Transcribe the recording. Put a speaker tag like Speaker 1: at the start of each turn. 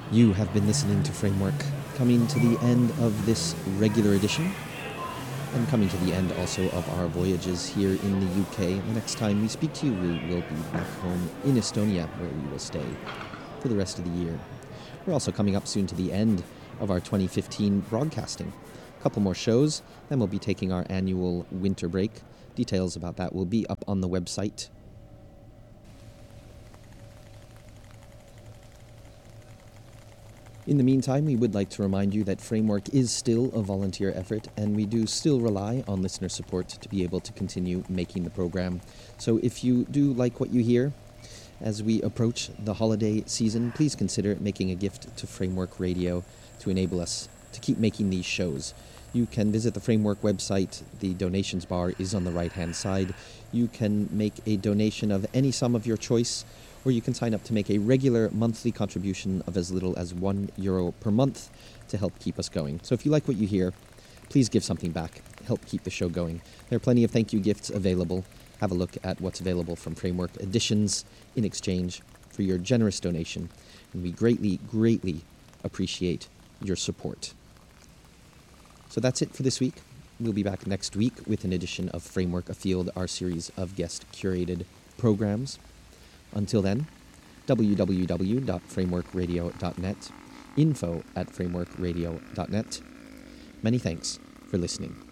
Speaker 1: You have been listening to Framework, coming to the end of this regular edition, and coming to the end also of our voyages here in the UK. The next time we speak to you, we will be back home in Estonia, where we will stay for the rest of the year. We're also coming up soon to the end of our 2015 broadcasting. A couple more shows, then we'll be taking our annual winter break. Details about that will be up on the website. In the meantime, we would like to remind you that Framework is still a volunteer effort, and we do still rely on listener support to be able to continue making the program. So if you do like what you hear, as we approach the holiday season, please consider making a gift to Framework Radio to enable us to keep making these shows. You can visit the Framework website. The donations bar is on the right-hand side. You can make a donation of any sum of your choice, or you can sign up to make a regular monthly contribution of as little as €1 per month to help keep us going. So if you like what you hear, please give something back. Help keep the show going. There are plenty of thank you gifts available. Have a look at what's available from Framework Editions in exchange for your generous donation. And we greatly, greatly appreciate your support. So that's it for this week. We'll be back next week with an edition of Framework Afield, our series of guest-curated programs. Until then, www.frameworkradio.net, info@frameworkradio.net. Many thanks for listening.